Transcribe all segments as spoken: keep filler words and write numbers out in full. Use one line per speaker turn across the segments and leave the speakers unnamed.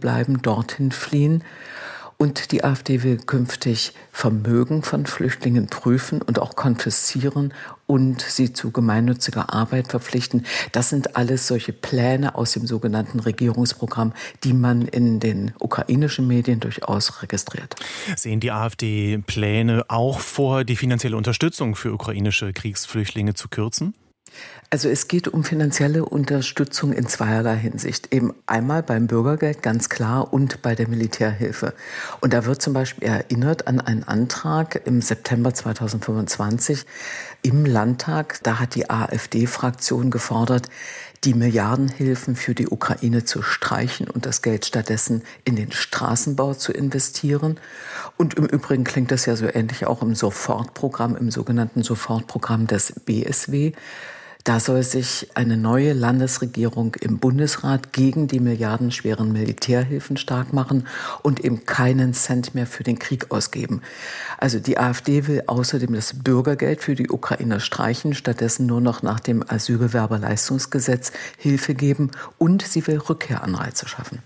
bleiben, dorthin fliehen. Und die AfD will künftig Vermögen von Flüchtlingen prüfen und auch konfiszieren und sie zu gemeinnütziger Arbeit verpflichten. Das sind alles solche Pläne aus dem sogenannten Regierungsprogramm, die man in den ukrainischen Medien durchaus registriert.
Sehen die AfD-Pläne auch vor, die finanzielle Unterstützung für ukrainische Kriegsflüchtlinge zu kürzen?
Also es geht um finanzielle Unterstützung in zweierlei Hinsicht. Eben einmal beim Bürgergeld, ganz klar, und bei der Militärhilfe. Und da wird zum Beispiel erinnert an einen Antrag im September zweitausendfünfundzwanzig im Landtag. Da hat die AfD-Fraktion gefordert, die Milliardenhilfen für die Ukraine zu streichen und das Geld stattdessen in den Straßenbau zu investieren. Und im Übrigen klingt das ja so ähnlich auch im Sofortprogramm, im sogenannten Sofortprogramm des B S W. Da soll sich eine neue Landesregierung im Bundesrat gegen die milliardenschweren Militärhilfen stark machen und eben keinen Cent mehr für den Krieg ausgeben. Also die AfD will außerdem das Bürgergeld für die Ukrainer streichen, stattdessen nur noch nach dem Asylbewerberleistungsgesetz Hilfe geben, und sie will Rückkehranreize schaffen.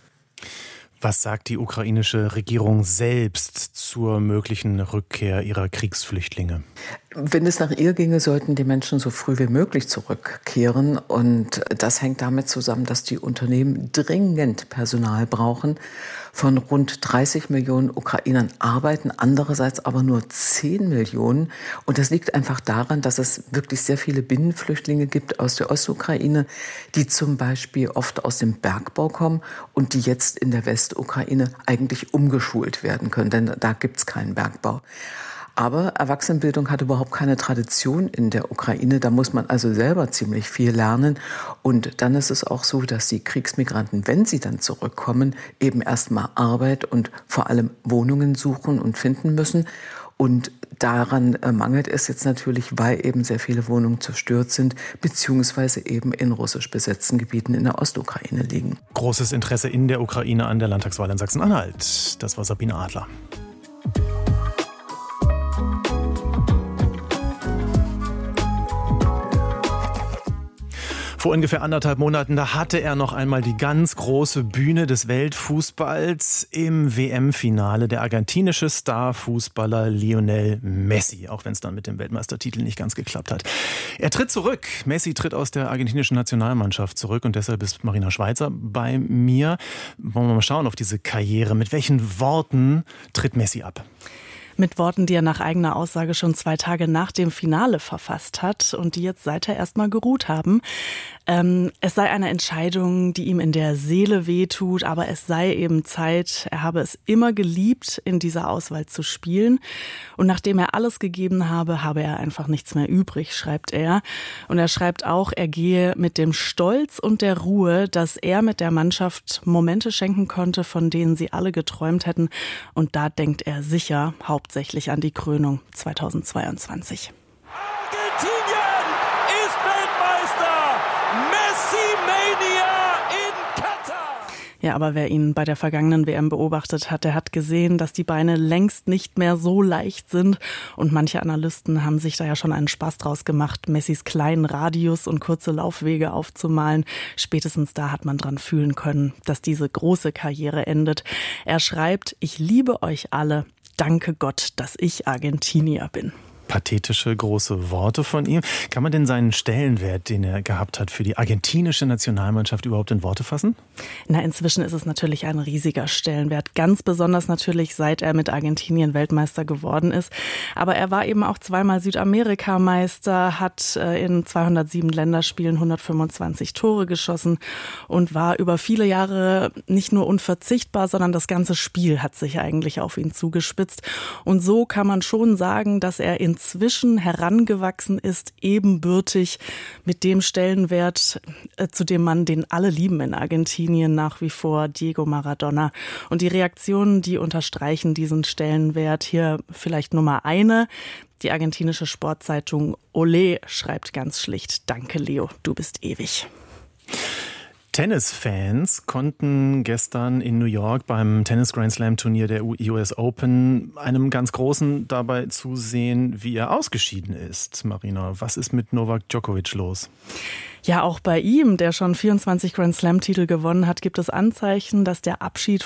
Was sagt die ukrainische Regierung selbst zur möglichen Rückkehr ihrer Kriegsflüchtlinge?
Wenn es nach ihr ginge, sollten die Menschen so früh wie möglich zurückkehren. Und das hängt damit zusammen, dass die Unternehmen dringend Personal brauchen. Von rund dreißig Millionen Ukrainern arbeiten andererseits aber nur zehn Millionen. Und das liegt einfach daran, dass es wirklich sehr viele Binnenflüchtlinge gibt aus der Ostukraine, die zum Beispiel oft aus dem Bergbau kommen und die jetzt in der Westukraine eigentlich umgeschult werden können, denn da gibt es keinen Bergbau. Aber Erwachsenenbildung hat überhaupt keine Tradition in der Ukraine. Da muss man also selber ziemlich viel lernen. Und dann ist es auch so, dass die Kriegsmigranten, wenn sie dann zurückkommen, eben erstmal Arbeit und vor allem Wohnungen suchen und finden müssen. Und daran mangelt es jetzt natürlich, weil eben sehr viele Wohnungen zerstört sind, beziehungsweise eben in russisch besetzten Gebieten in der Ostukraine liegen.
Großes Interesse in der Ukraine an der Landtagswahl in Sachsen-Anhalt. Das war Sabine Adler. Vor ungefähr anderthalb Monaten, da hatte er noch einmal die ganz große Bühne des Weltfußballs im W M-Finale. Der argentinische Starfußballer Lionel Messi, auch wenn es dann mit dem Weltmeistertitel nicht ganz geklappt hat. Er tritt zurück. Messi tritt aus der argentinischen Nationalmannschaft zurück und deshalb ist Marina Schweizer bei mir. Wollen wir mal schauen auf diese Karriere. Mit welchen Worten tritt Messi ab?
Mit Worten, die er nach eigener Aussage schon zwei Tage nach dem Finale verfasst hat und die jetzt seither erstmal geruht haben. Ähm, es sei eine Entscheidung, die ihm in der Seele wehtut, aber es sei eben Zeit. Er habe es immer geliebt, in dieser Auswahl zu spielen. Und nachdem er alles gegeben habe, habe er einfach nichts mehr übrig, schreibt er. Und er schreibt auch, er gehe mit dem Stolz und der Ruhe, dass er mit der Mannschaft Momente schenken konnte, von denen sie alle geträumt hätten. Und da denkt er sicher hauptsächlich an die Krönung zweitausendzweiundzwanzig.
Argentinien ist Weltmeister! Messi-Mania in Katar!
Ja, aber wer ihn bei der vergangenen W M beobachtet hat, der hat gesehen, dass die Beine längst nicht mehr so leicht sind. Und manche Analysten haben sich da ja schon einen Spaß draus gemacht, Messis kleinen Radius und kurze Laufwege aufzumalen. Spätestens da hat man dran fühlen können, dass diese große Karriere endet. Er schreibt, ich liebe euch alle. Danke Gott, dass ich Argentinier bin.
Pathetische, große Worte von ihm. Kann man denn seinen Stellenwert, den er gehabt hat, für die argentinische Nationalmannschaft überhaupt in Worte fassen?
Na, inzwischen ist es natürlich ein riesiger Stellenwert. Ganz besonders natürlich, seit er mit Argentinien Weltmeister geworden ist. Aber er war eben auch zweimal Südamerikameister, hat in zweihundertsieben Länderspielen hundertfünfundzwanzig Tore geschossen und war über viele Jahre nicht nur unverzichtbar, sondern das ganze Spiel hat sich eigentlich auf ihn zugespitzt. Und so kann man schon sagen, dass er in inzwischen herangewachsen ist, ebenbürtig mit dem Stellenwert, äh, zu dem man den alle lieben in Argentinien nach wie vor, Diego Maradona. Und die Reaktionen, die unterstreichen diesen Stellenwert. Hier vielleicht Nummer eine. Die argentinische Sportzeitung Olé schreibt ganz schlicht, danke Leo, du bist ewig.
Tennisfans konnten gestern in New York beim Tennis-Grand-Slam-Turnier der U S Open einem ganz Großen dabei zusehen, wie er ausgeschieden ist. Marina, was ist mit Novak Djokovic los?
Ja, auch bei ihm, der schon vierundzwanzig Grand-Slam-Titel gewonnen hat, gibt es Anzeichen, dass der Abschied